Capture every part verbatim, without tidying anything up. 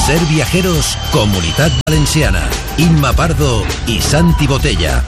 Ser Viajeros, Comunitat Valenciana. Imma Pardo y Santi Botella.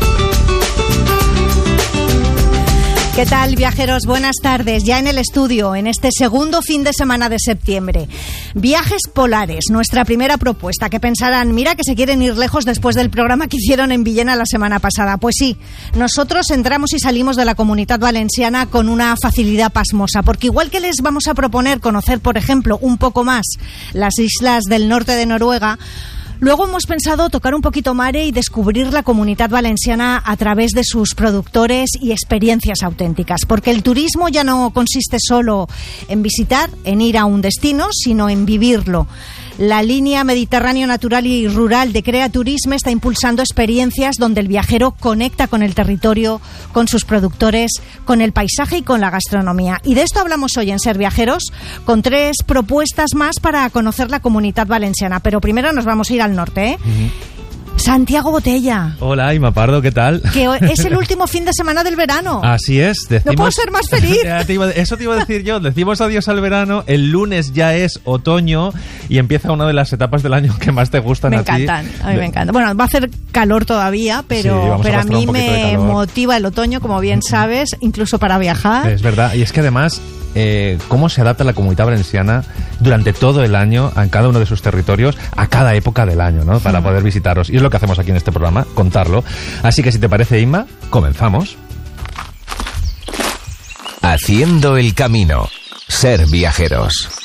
¿Qué tal, viajeros? Buenas tardes. Ya en el estudio, en este segundo fin de semana de septiembre. Viajes polares, nuestra primera propuesta. Que pensarán, mira que se quieren ir lejos después del programa que hicieron en Villena la semana pasada. Pues sí, nosotros entramos y salimos de la Comunitat Valenciana con una facilidad pasmosa. Porque igual que les vamos a proponer conocer, por ejemplo, un poco más las islas del norte de Noruega, luego hemos pensado tocar un poquito mare y descubrir la Comunitat Valenciana a través de sus productores y experiencias auténticas. Porque el turismo ya no consiste solo en visitar, en ir a un destino, sino en vivirlo. La línea Mediterráneo Natural y Rural de Crea Turisme está impulsando experiencias donde el viajero conecta con el territorio, con sus productores, con el paisaje y con la gastronomía. Y de esto hablamos hoy en Ser Viajeros, con tres propuestas más para conocer la Comunitat Valenciana. Pero primero nos vamos a ir al norte, ¿eh? Uh-huh. Santiago Botella. Hola, Imma Pardo, ¿qué tal? Que es el último fin de semana del verano. Así es. Decimos... No puedo ser más feliz. Eso te iba a decir yo. Decimos adiós al verano. El lunes ya es otoño y empieza una de las etapas del año que más te gustan me a ti. Me encantan, a mí me encantan. Bueno, va a hacer calor todavía, pero, sí, pero a, a mí me motiva el otoño, como bien sabes, incluso para viajar. Es verdad. Y es que además... Eh, cómo se adapta la Comunitat Valenciana durante todo el año en cada uno de sus territorios a cada época del año, ¿no? Para poder visitarlos. Y es lo que hacemos aquí en este programa, contarlo. Así que si te parece, Imma, comenzamos. Haciendo el camino. Ser Viajeros.